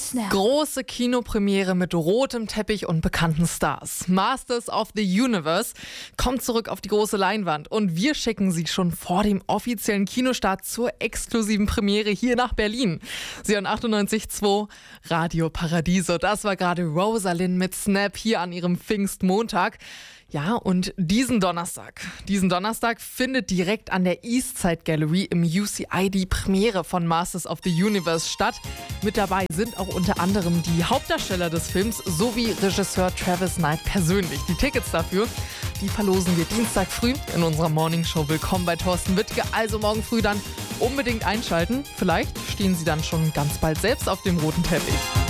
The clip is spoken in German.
Große Kinopremiere mit rotem Teppich und bekannten Stars. Masters of the Universe kommt zurück auf die große Leinwand und wir schicken sie schon vor dem offiziellen Kinostart zur exklusiven Premiere hier nach Berlin. Sie hören 98.2 Radio Paradiso. Das war gerade Rosalind mit Snap hier an ihrem Pfingstmontag. Ja, und diesen Donnerstag findet direkt an der Eastside Gallery im UCI die Premiere von Masters of the Universe statt. Mit dabei sind auch unter anderem die Hauptdarsteller des Films sowie Regisseur Travis Knight persönlich. Die Tickets dafür, die verlosen wir Dienstag früh in unserer Morningshow. Willkommen bei Thorsten Wittke. Also morgen früh dann unbedingt einschalten. Vielleicht stehen Sie dann schon ganz bald selbst auf dem roten Teppich.